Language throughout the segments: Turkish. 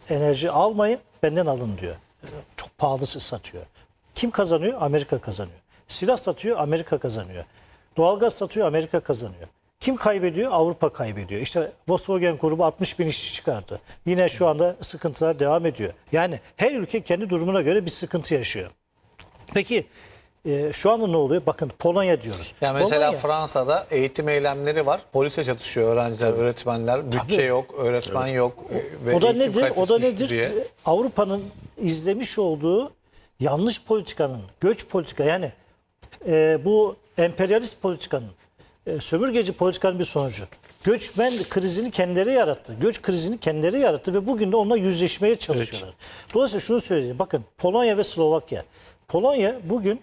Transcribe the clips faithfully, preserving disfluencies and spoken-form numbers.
enerji almayın, benden alın diyor. Çok pahalı satıyor. Kim kazanıyor? Amerika kazanıyor. Silah satıyor, Amerika kazanıyor. Doğalgaz satıyor, Amerika kazanıyor. Kim kaybediyor? Avrupa kaybediyor. İşte Volkswagen grubu altmış bin işçi çıkardı. Yine şu anda sıkıntılar devam ediyor. Yani her ülke kendi durumuna göre bir sıkıntı yaşıyor. Peki e, şu anda ne oluyor? Bakın Polonya diyoruz. Yani mesela Polonya, Fransa'da eğitim eylemleri var. Polise çatışıyor öğrenciler, Tabii. öğretmenler. Bütçe Tabii. yok, öğretmen Evet. yok. Ve o da eğitim nedir? kalitesi O da düştü nedir? diye. Avrupa'nın izlemiş olduğu yanlış politikanın, göç politika yani e, bu emperyalist politikanın, e, sömürgeci politikanın bir sonucu. Göçmen krizini kendileri yarattı. Göç krizini kendileri yarattı ve bugün de onunla yüzleşmeye çalışıyorlar. Evet. Dolayısıyla şunu söyleyeyim. Bakın Polonya ve Slovakya. Polonya bugün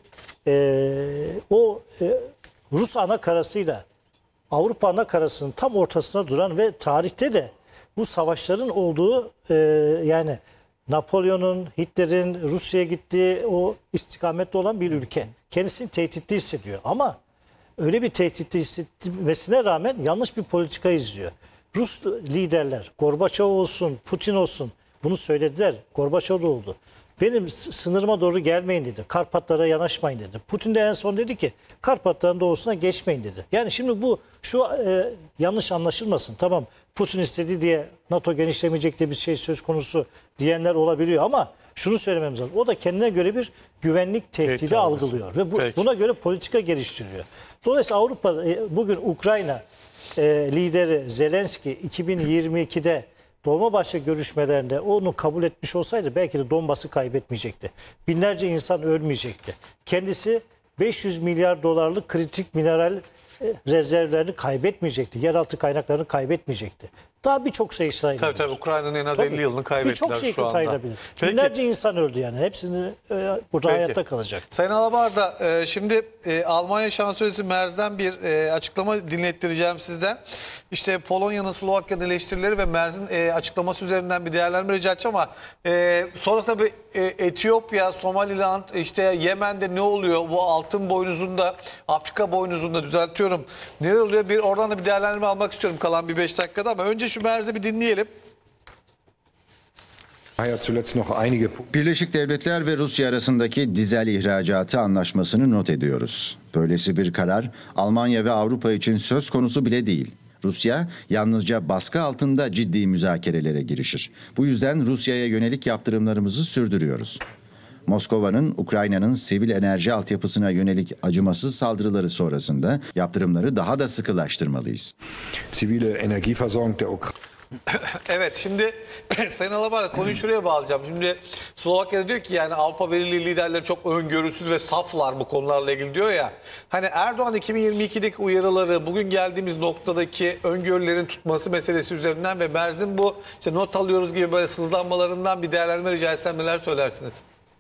e, o e, Rus ana karasıyla Avrupa ana karasının tam ortasına duran ve tarihte de bu savaşların olduğu e, yani Napolyon'un, Hitler'in Rusya'ya gittiği o istikamette olan bir ülke. Kendisini tehditli hissediyor ama öyle bir tehditli hissetmesine rağmen yanlış bir politika izliyor. Rus liderler, Gorbaçov olsun, Putin olsun bunu söylediler. Gorbaçov da oldu. Benim sınırıma doğru gelmeyin dedi. Karpatlara yanaşmayın dedi. Putin de en son dedi ki Karpatların doğusuna geçmeyin dedi. Yani şimdi bu şu e, yanlış anlaşılmasın. Tamam Putin istedi diye NATO genişlemeyecek diye bir şey söz konusu diyenler olabiliyor ama şunu söylememiz lazım. O da kendine göre bir güvenlik tehdidi Tehdit algılıyor ve bu, Peki. buna göre politika geliştiriyor. Dolayısıyla Avrupa e, bugün Ukrayna e, lideri Zelenski iki bin yirmi ikide Dolmabahçe görüşmelerinde onu kabul etmiş olsaydı belki de Donbas'ı kaybetmeyecekti. Binlerce insan ölmeyecekti. Kendisi beş yüz milyar dolarlık kritik mineral rezervlerini kaybetmeyecekti. Yeraltı kaynaklarını kaybetmeyecekti. Daha birçok şey sayılabilir. Tabii tabii Ukrayna'nın en az Tabii. elli yılını kaybettiler Birçok şey şu anda. sayılabilir. Peki. Binlerce insan öldü yani. Hepsini e, burada Peki. hayatta kalacak. Sayın Alabarda, e, şimdi e, Almanya Şansölyesi Merz'den bir e, açıklama dinlettireceğim sizden. İşte Polonya'nın, Slovakya'nın eleştirileri ve Merz'in e, açıklaması üzerinden bir değerlendirme rica edeceğim ama e, sonrasında bir e, Etiyopya, Somaliland, işte Yemen'de ne oluyor? Bu altın boynuzunda, Afrika boynuzunda düzeltiyorum. Neler oluyor? Bir oradan da bir değerlendirme almak istiyorum kalan bir beş dakikada ama önce şu Merz'i bir dinleyelim. Birleşik Devletler ve Rusya arasındaki dizel ihracatı anlaşmasını not ediyoruz. Böylesi bir karar Almanya ve Avrupa için söz konusu bile değil. Rusya yalnızca baskı altında ciddi müzakerelere girişir. Bu yüzden Rusya'ya yönelik yaptırımlarımızı sürdürüyoruz. Moskova'nın Ukrayna'nın sivil enerji altyapısına yönelik acımasız saldırıları sonrasında yaptırımları daha da sıkılaştırmalıyız. Zivile Energieversorgung der Ukraine. Evet, şimdi Sayın Alabarda konuyu şuraya bağlayacağım. Şimdi Slovakya'da diyor ki yani Avrupa Birliği liderleri çok öngörüsüz ve saflar bu konularla ilgili diyor ya. Hani Erdoğan iki bin yirmi ikideki uyarıları, bugün geldiğimiz noktadaki öngörülerin tutması meselesi üzerinden ve Merz'in bu işte not alıyoruz gibi böyle sızlanmalarından bir değerlendirme rica etsem neler söylersiniz?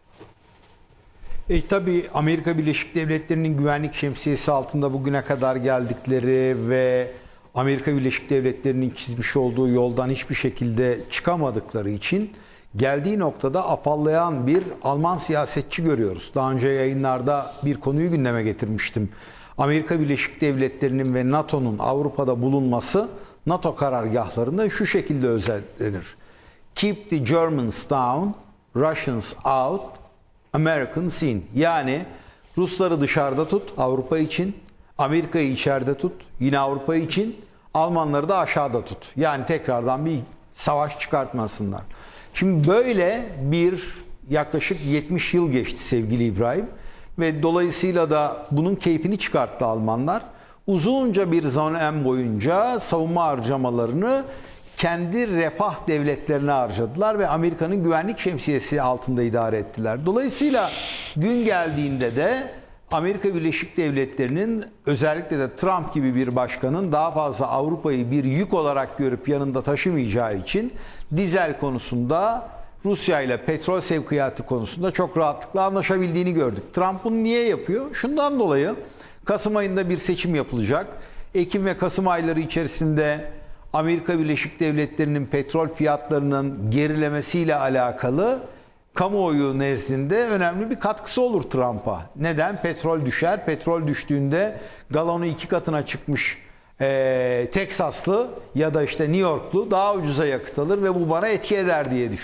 E, tabii Amerika Birleşik Devletleri'nin güvenlik şemsiyesi altında bugüne kadar geldikleri ve Amerika Birleşik Devletleri'nin çizmiş olduğu yoldan hiçbir şekilde çıkamadıkları için geldiği noktada apallayan bir Alman siyasetçi görüyoruz. Daha önce yayınlarda bir konuyu gündeme getirmiştim. Amerika Birleşik Devletleri'nin ve NATO'nun Avrupa'da bulunması NATO karargahlarında şu şekilde özetlenir. Keep the Germans down, Russians out, Americans in. Yani Rusları dışarıda tut Avrupa için, Amerika'yı içeride tut yine Avrupa için, Almanları da aşağıda tut. Yani tekrardan bir savaş çıkartmasınlar. Şimdi böyle bir yaklaşık yetmiş yıl geçti sevgili İbrahim ve dolayısıyla da bunun keyfini çıkarttı Almanlar. Uzunca bir zaman boyunca savunma harcamalarını kendi refah devletlerine harcadılar ve Amerika'nın güvenlik şemsiyesi altında idare ettiler. Dolayısıyla gün geldiğinde de Amerika Birleşik Devletleri'nin özellikle de Trump gibi bir başkanın daha fazla Avrupa'yı bir yük olarak görüp yanında taşımayacağı için dizel konusunda Rusya ile petrol sevkiyatı konusunda çok rahatlıkla anlaşabildiğini gördük. Trump bunu niye yapıyor? Şundan dolayı Kasım ayında bir seçim yapılacak. Ekim ve Kasım ayları içerisinde Amerika Birleşik Devletleri'nin petrol fiyatlarının gerilemesiyle alakalı kamuoyu nezdinde önemli bir katkısı olur Trump'a. Neden? Petrol düşer. Petrol düştüğünde galonu iki katına çıkmış e, Teksaslı ya da işte New Yorklu daha ucuza yakıt alır ve bu bana etki eder diye düşünüyorum.